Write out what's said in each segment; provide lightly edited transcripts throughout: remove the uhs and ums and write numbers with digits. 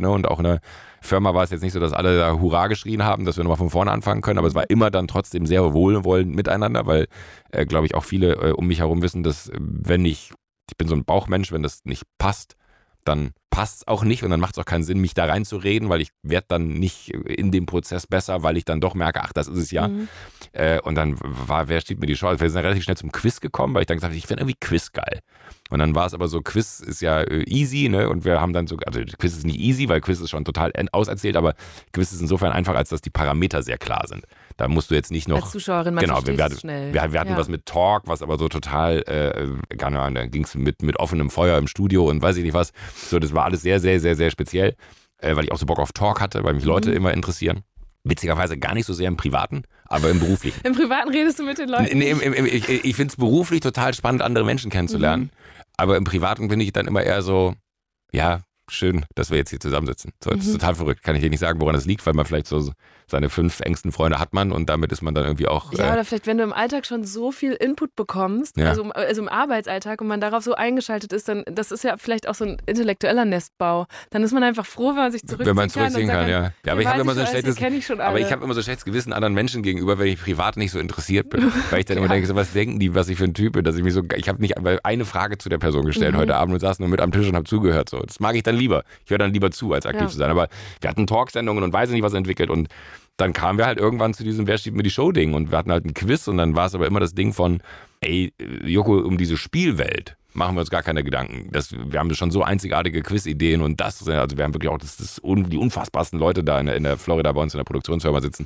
Ne? Und auch in der Firma war es jetzt nicht so, dass alle da Hurra geschrien haben, dass wir nochmal von vorne anfangen können, aber es war immer dann trotzdem sehr wohlwollend miteinander, weil, glaube ich, auch viele um mich herum wissen, dass ich bin so ein Bauchmensch, wenn das nicht passt, dann passt es auch nicht und dann macht es auch keinen Sinn, mich da reinzureden, weil ich werde dann nicht in dem Prozess besser, weil ich dann doch merke, ach, das ist es ja. Und dann wer steht mir die Show? Wir sind dann relativ schnell zum Quiz gekommen, weil ich dann gesagt habe, ich finde irgendwie Quiz geil. Und dann war es aber so, Quiz ist ja easy, ne? Und wir haben dann so, also Quiz ist nicht easy, weil Quiz ist schon total auserzählt, aber Quiz ist insofern einfach, als dass die Parameter sehr klar sind. Da musst du jetzt nicht noch... Als Zuschauerin, man versteht es schnell. Wir hatten was mit Talk, was aber so total, keine Ahnung, da ging es mit offenem Feuer im Studio und weiß ich nicht was. So, das war alles sehr, sehr, sehr, sehr speziell, weil ich auch so Bock auf Talk hatte, weil mich Leute immer interessieren. Witzigerweise gar nicht so sehr im Privaten, aber im Beruflichen. Im Privaten redest du mit den Leuten? Nee, ich finde es beruflich total spannend, andere Menschen kennenzulernen. Aber im Privaten bin ich dann immer eher so, ja, schön, dass wir jetzt hier zusammensitzen. So, das ist total verrückt. Kann ich dir nicht sagen, woran das liegt, weil man vielleicht so seine 5 engsten Freunde hat man und damit ist man dann irgendwie auch... Ja, oder vielleicht, wenn du im Alltag schon so viel Input bekommst, also im Arbeitsalltag und man darauf so eingeschaltet ist, dann, das ist ja vielleicht auch so ein intellektueller Nestbau. Dann ist man einfach froh, wenn man sich zurückziehen kann. Ja, aber ich habe immer so ein schlechtes Gewissen anderen Menschen gegenüber, wenn ich privat nicht so interessiert bin. Weil ich dann immer denke, so, was denken die, was ich für ein Typ bin, dass ich mich so... Ich habe nicht eine Frage zu der Person gestellt heute Abend und saß nur mit am Tisch und habe zugehört. So. Das mag ich dann lieber. Ich höre dann lieber zu, als aktiv zu sein. Aber wir hatten Talksendungen und weiß nicht, was entwickelt und dann kamen wir halt irgendwann zu diesem Wer steht mir die Show-Ding und wir hatten halt ein Quiz und dann war es aber immer das Ding von, ey, Joko, um diese Spielwelt machen wir uns gar keine Gedanken. Wir haben schon so einzigartige Quiz-Ideen und also wir haben wirklich auch die unfassbarsten Leute da in der Florida bei uns in der Produktionsfirma sitzen,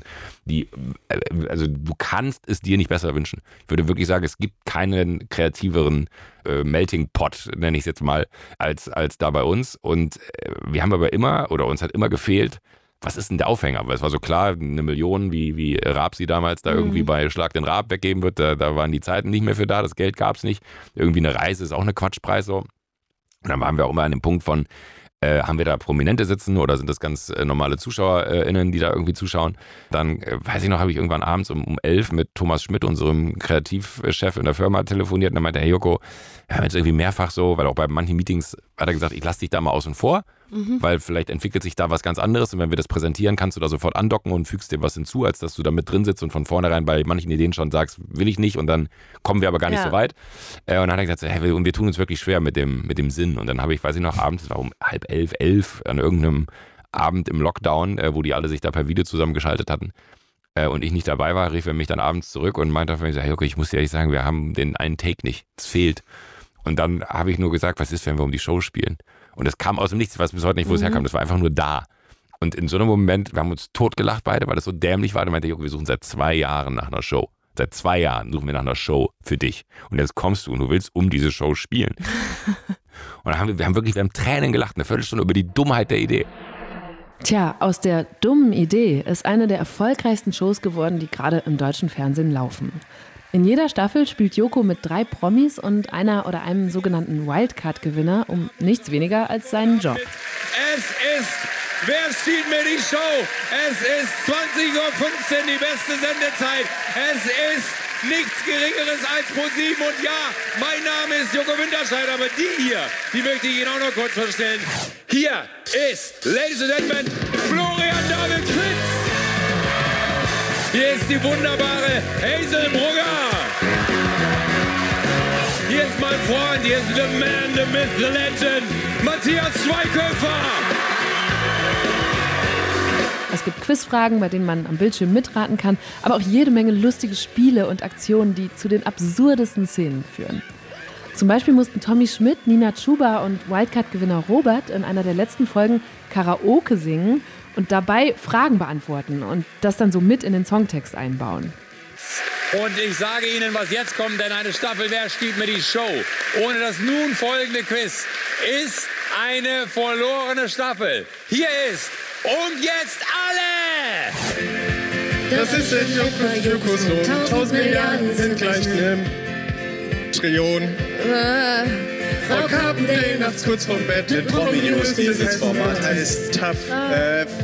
also du kannst es dir nicht besser wünschen. Ich würde wirklich sagen, es gibt keinen kreativeren Melting Pot, nenne ich es jetzt mal, als da bei uns und wir haben aber immer, oder uns hat immer gefehlt, was ist denn der Aufhänger? Weil es war so klar, 1 Million, wie Raab sie damals da irgendwie bei Schlag den Raab weggeben wird, da waren die Zeiten nicht mehr für da, das Geld gab es nicht. Irgendwie eine Reise ist auch eine Quatschpreis so. Und dann waren wir auch immer an dem Punkt von, haben wir da Prominente sitzen oder sind das ganz normale ZuschauerInnen, die da irgendwie zuschauen? Dann, weiß ich noch, habe ich irgendwann abends um 11 mit Thomas Schmidt, unserem Kreativchef in der Firma, telefoniert und dann meinte, hey Joko, wir haben jetzt irgendwie mehrfach so, weil auch bei manchen Meetings hat er gesagt, ich lasse dich da mal außen vor, weil vielleicht entwickelt sich da was ganz anderes und wenn wir das präsentieren, kannst du da sofort andocken und fügst dir was hinzu, als dass du da mit drin sitzt und von vornherein bei manchen Ideen schon sagst, will ich nicht und dann kommen wir aber gar nicht so weit. Und dann hat er gesagt, hey, wir tun uns wirklich schwer mit dem Sinn und dann habe ich, weiß ich noch, abends, es war um 10:30, an irgendeinem Abend im Lockdown, wo die alle sich da per Video zusammengeschaltet hatten und ich nicht dabei war, rief er mich dann abends zurück und meinte, hey, okay, ich muss dir ehrlich sagen, wir haben den einen Take nicht, es fehlt. Und dann habe ich nur gesagt, was ist, wenn wir um die Show spielen? Und es kam aus dem Nichts, ich weiß bis heute nicht, wo es herkam, das war einfach nur da. Und in so einem Moment, wir haben uns totgelacht beide, weil das so dämlich war, da meinte ich, wir suchen seit 2 Jahren nach einer Show. Seit 2 Jahren suchen wir nach einer Show für dich. Und jetzt kommst du und du willst um diese Show spielen. Und dann haben wir haben Tränen gelacht, eine Viertelstunde über die Dummheit der Idee. Tja, aus der dummen Idee ist eine der erfolgreichsten Shows geworden, die gerade im deutschen Fernsehen laufen. In jeder Staffel spielt Joko mit 3 Promis und einer oder einem sogenannten Wildcard-Gewinner um nichts weniger als seinen Job. Es ist Wer stiehlt mir die Show? Es ist 20:15 Uhr, die beste Sendezeit. Es ist nichts Geringeres als ProSieben. Und ja, mein Name ist Joko Winterscheid, aber die hier, die möchte ich Ihnen auch noch kurz vorstellen. Hier ist, Ladies and Gentlemen, Florian David Fitz. Hier ist die wunderbare Hazel Brugger. Hier ist mein Freund, hier ist the man, the myth, the legend, Matthias Schweighöfer. Es gibt Quizfragen, bei denen man am Bildschirm mitraten kann, aber auch jede Menge lustige Spiele und Aktionen, die zu den absurdesten Szenen führen. Zum Beispiel mussten Tommy Schmidt, Nina Chuba und Wildcard-Gewinner Robert in einer der letzten Folgen Karaoke singen und dabei Fragen beantworten und das dann so mit in den Songtext einbauen. Und ich sage Ihnen, was jetzt kommt, denn eine Staffel Wer stiehlt mir die Show ohne das nun folgende Quiz ist eine verlorene Staffel. Hier ist Und jetzt alle! Das ist in Jokos Lohn. 1000 Milliarden sind gleich einem Trillion. Frau Carpendale nachts kurz vorm Bett mit Promi News. Dieses Format heißt Tough.